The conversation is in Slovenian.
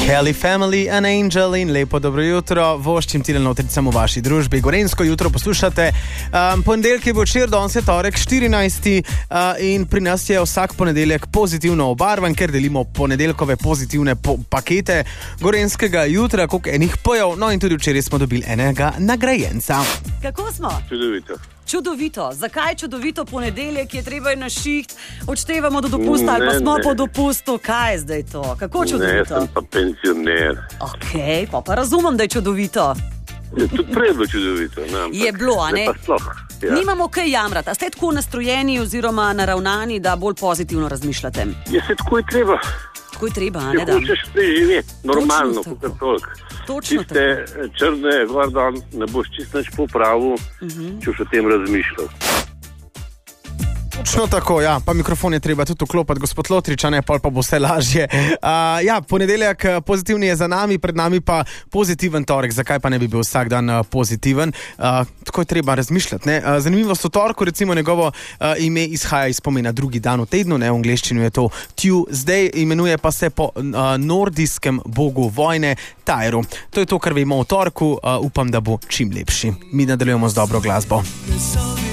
Kelly Family, An Angel in lepo dobro jutro. Voščim Tilen Otricam v vaši družbi. Gorenjsko jutro poslušate. Ponedeljek je večer, danes je torek 14. In pri nas je vsak ponedeljek pozitivno obarvan, ker delimo ponedeljkove pozitivne pakete gorenjskega jutra, koliko enih pojev. No in tudi včeraj smo dobili enega nagrajenca. Kako smo? Čudovito. Zakaj čudovito? Ponedeljek je treba je na šiht, odštevamo do dopusta ali pa smo po dopustu. Kaj je zdaj to? Kako čudovito? Ne, sem pa pensioner. Ok, pa razumem, da je čudovito. Tudi prej je bilo čudovito. Je bilo, a ne? Ja. Nimamo kaj jamrati. A ste tako nastrojeni oziroma naravnani, da bolj pozitivno razmišljate? Je se tako je treba. Tako je treba, a Če ne da? hočeš preživeti normalno, kot toliko. Točno Tiste črne gordon ne boš čisto nič popravil, če boš o tem razmišljal. Točno tako, ja, pa mikrofon je treba tudi vklopati, gospod Lotrič, a ne, pol pa bo vse lažje. Ja, ponedeljek pozitivni je za nami, pred nami pa pozitiven torek. Zakaj pa ne bi bil vsak dan pozitiven? Tako je treba razmišljati, ne. Zanimivost o torku, recimo njegovo ime izhaja iz pomena drugi dan v tednu, ne, v angleščini je to Tuesday, imenuje pa se po nordijskem bogu vojne Tyru. To je to, kar vemo o torku, upam, da bo čim lepši. Mi nadaljujemo z dobro glasbo.